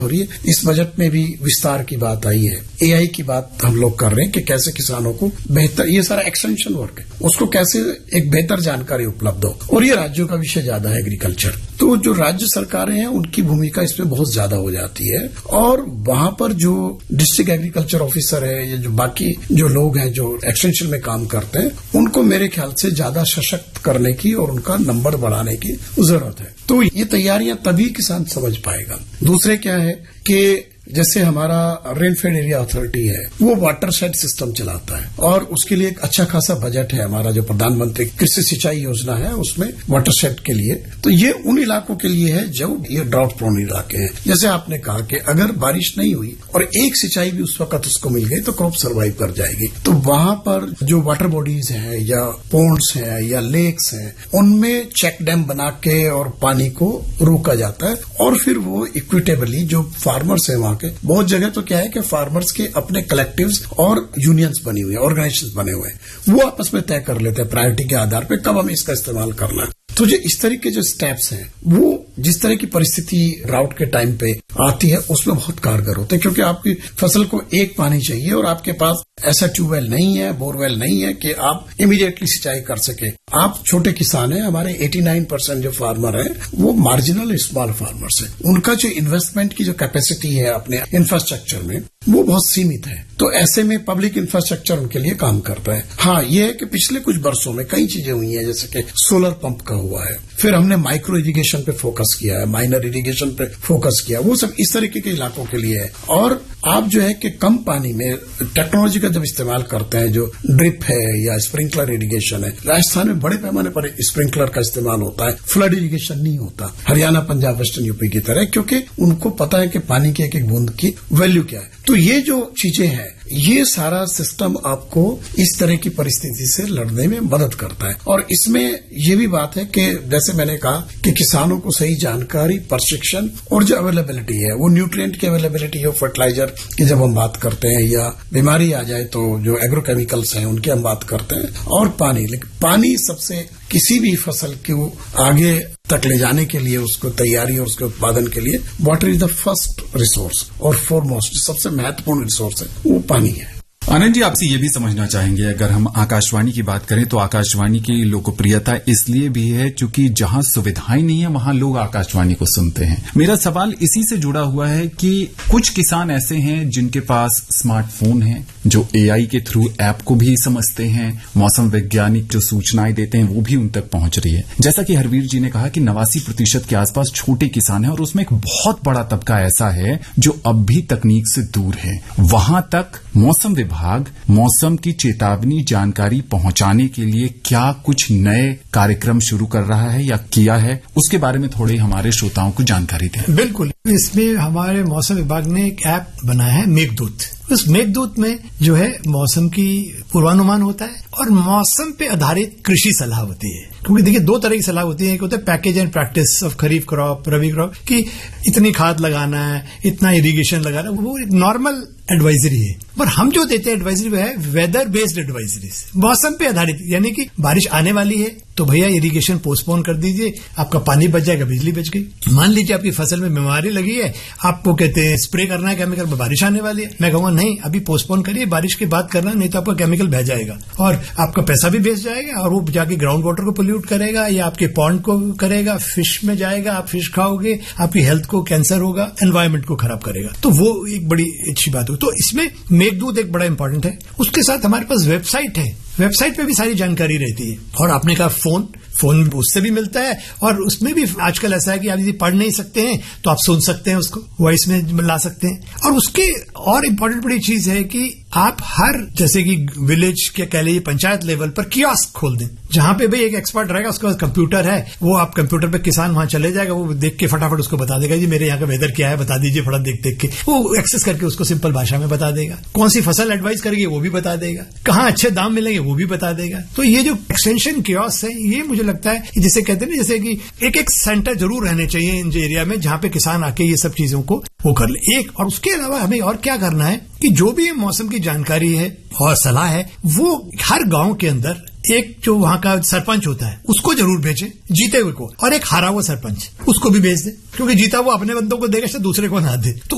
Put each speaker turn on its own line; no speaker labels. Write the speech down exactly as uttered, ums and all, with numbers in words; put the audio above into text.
हो रही है। इस बजट में भी विस्तार की बात आई है, एआई की बात हम लोग कर रहे हैं कि कैसे किसानों को बेहतर, ये सारा एक्सटेंशन वर्क है, उसको कैसे एक बेहतर जानकारी उपलब्ध हो। और ये राज्यों का विषय ज्यादा है एग्रीकल्चर, तो जो राज्य सरकारें हैं उनकी भूमिका इसमें बहुत ज्यादा हो जाती है। और वहां पर जो डिस्ट्रिक्ट एग्रीकल्चर ऑफिसर है या जो बाकी जो लोग हैं जो एक्सटेंशन में काम करते हैं, उनको मेरे ख्याल से ज्यादा सशक्त करने की और उनका नंबर बढ़ाने की जरूरत है। तो ये तैयारियां तभी किसान समझ पाएगा। दूसरे क्या है कि जैसे हमारा रेनफेड एरिया अथॉरिटी है, वो वाटरशेड सिस्टम चलाता है और उसके लिए एक अच्छा खासा बजट है हमारा जो प्रधानमंत्री कृषि सिंचाई योजना है उसमें वाटरशेड के लिए। तो ये उन इलाकों के लिए है जो ये ड्राउट प्रोन इलाके हैं। जैसे आपने कहा कि अगर बारिश नहीं हुई और एक सिंचाई भी उस वक्त उसको मिल गई तो क्रॉप सर्वाइव कर जाएगी। तो वहां पर जो वाटर बॉडीज है या पोन्ड्स है या लेक्स है, उनमें चेक डैम बना के और पानी को रोका जाता है और फिर वो इक्विटेबली जो फार्मर्स है वहां, बहुत जगह तो क्या है कि फार्मर्स के अपने कलेक्टिव्स और यूनियंस बनी हुई है, ऑर्गेनाइजेशंस बने हुए हैं, वो आपस में तय कर लेते हैं प्रायोरिटी के आधार पे कब हमें इसका इस्तेमाल करना है। तो जो इस तरह के जो स्टेप्स हैं वो जिस तरह की परिस्थिति ड्राउट के टाइम पे आती है उसमें बहुत कारगर होते हैं, क्योंकि आपकी फसल को एक पानी चाहिए और आपके पास ऐसा ट्यूबवेल नहीं है, बोरवेल नहीं है कि आप इमीडिएटली सिंचाई कर सके। आप छोटे किसान हैं, हमारे नवासी परसेंट जो फार्मर हैं वो मार्जिनल स्मॉल फार्मर्स हैं। उनका जो इन्वेस्टमेंट की जो कैपेसिटी है अपने इंफ्रास्ट्रक्चर में वो बहुत सीमित है। तो ऐसे में पब्लिक इंफ्रास्ट्रक्चर उनके लिए काम करता है। हाँ, ये है कि पिछले कुछ वर्षों में कई चीजें हुई हैं, जैसे कि सोलर पंप का हुआ है, फिर हमने माइक्रो इरिगेशन पे फोकस किया है, माइनर इरिगेशन पे फोकस किया, वो सब इस तरीके के इलाकों के लिए है। और आप जो है कि कम पानी में टेक्नोलॉजी का जब इस्तेमाल करते हैं, जो ड्रिप है या स्प्रिंकलर इरिगेशन है, राजस्थान में बड़े पैमाने पर स्प्रिंकलर का इस्तेमाल होता है, फ्लड इरिगेशन नहीं होता हरियाणा, पंजाब, वेस्टर्न यूपी की तरह, क्योंकि उनको पता है कि पानी की एक एक बूंद की वैल्यू क्या है। तो ये जो चीजें हैं, ये सारा सिस्टम आपको इस तरह की परिस्थिति से लड़ने में मदद करता है। और इसमें ये भी बात है कि जैसे मैंने कहा कि किसानों को सही जानकारी, प्रशिक्षण और जो अवेलेबिलिटी है, वो न्यूट्रिएंट की अवेलेबिलिटी हो, फर्टिलाइजर की जब हम बात करते हैं या बीमारी आ जाए तो जो एग्रोकेमिकल्स हैं उनकी हम बात करते हैं, और पानी, लेकिन पानी सबसे किसी भी फसल को आगे तक ले जाने के लिए, उसको तैयारी और उसके उत्पादन के लिए water is the first resource और फॉरमोस्ट सबसे महत्वपूर्ण रिसोर्स है वो पानी है।
आनंद जी, आपसे ये भी समझना चाहेंगे, अगर हम आकाशवाणी की बात करें तो आकाशवाणी की लोकप्रियता इसलिए भी है क्योंकि जहां सुविधाएं नहीं है वहां लोग आकाशवाणी को सुनते हैं। मेरा सवाल इसी से जुड़ा हुआ है कि कुछ किसान ऐसे हैं जिनके पास स्मार्टफोन है, जो एआई के थ्रू ऐप को भी समझते हैं, मौसम वैज्ञानिक जो सूचनाएं देते हैं वो भी उन तक पहुंच रही है। जैसा कि हरवीर जी ने कहा कि नवासी प्रतिशत के आसपास छोटे किसान हैं और उसमें एक बहुत बड़ा तबका ऐसा है जो अब भी तकनीक से दूर है। वहां तक मौसम विभाग मौसम की चेतावनी जानकारी पहुंचाने के लिए क्या कुछ नए कार्यक्रम शुरू कर रहा है या किया है, उसके बारे में थोड़ी हमारे श्रोताओं को जानकारी दें।
बिल्कुल, इसमें हमारे मौसम विभाग ने एक ऐप बनाया है मेघदूत। उस मेघदूत में जो है मौसम की पूर्वानुमान होता है और मौसम पे आधारित कृषि सलाह होती है। क्योंकि देखिए दो तरह की सलाह होती है, एक होता है package and practice of kharif crop, rabi crop, कि इतनी खाद लगाना है, इतना इरिगेशन लगाना है, वो एक नॉर्मल एडवाइजरी है। पर हम जो देते हैं एडवाइजरी वो है वेदर बेस्ड एडवाइजरी, मौसम पे आधारित, यानी कि बारिश आने वाली है तो भैया इरिगेशन पोस्टपोन कर दीजिए, आपका पानी बच जाएगा, बिजली बच गई। मान लीजिए आपकी फसल में बीमारी लगी है, आपको कहते हैं स्प्रे करना है केमिकल, में बारिश आने वाली है, मैं कहूंगा नहीं, अभी पोस्टपोन करिए, बारिश के बाद करना, नहीं तो आपका केमिकल बह जाएगा और आपका पैसा भी बेच जाएगा और वो जाके ग्राउंड वाटर को पोल्यूट करेगा या आपके पॉन्ड को करेगा, फिश में जाएगा, आप फिश खाओगे, आपकी हेल्थ को कैंसर होगा, एनवायरमेंट को खराब करेगा। तो वो एक बड़ी अच्छी बात हो। तो इसमें मेघदूत एक बड़ा इंपॉर्टेंट है। उसके साथ हमारे पास वेबसाइट है, वेबसाइट पे भी सारी जानकारी रहती है। और आपने कहा फोन, फोन उससे भी मिलता है और उसमें भी आजकल ऐसा है कि आप यदि पढ़ नहीं सकते हैं तो आप सुन सकते हैं, उसको वॉइस में ला सकते हैं। और उसके और इम्पोर्टेंट बड़ी चीज है कि आप हर, जैसे कि विलेज के कह लीजिए पंचायत लेवल पर कियोस्क खोल दें, जहां पे भाई एक एक्सपर्ट रहेगा, उसके पास कंप्यूटर है, वो आप कंप्यूटर पे किसान वहां चले जाएगा, वो देख के फटाफट उसको बता देगा, जी मेरे यहाँ का वेदर क्या है बता दीजिए, फटाफट देख देख के वो एक्सेस करके उसको सिंपल भाषा में बता देगा, कौन सी फसल एडवाइस करेगी वो भी बता देगा, कहाँ अच्छे दाम मिलेंगे वो भी बता देगा। तो ये जो एक्सटेंशन कियोस्क है, ये मुझे लगता है जिसे कहते हैं ना, जैसे कि एक एक सेंटर जरूर रहने चाहिए इन एरिया में जहां पे किसान आके ये सब चीजों को वो कर ले। एक और उसके अलावा हमें और क्या करना है कि जो भी मौसम की जानकारी है और सलाह है वो हर गांव के अंदर एक जो वहां का सरपंच होता है उसको जरूर भेजे, जीते हुए को, और एक हारा हुआ सरपंच उसको भी भेज दे, क्योंकि जीता वो अपने बंदों को देगा, दूसरे को ना दे। तो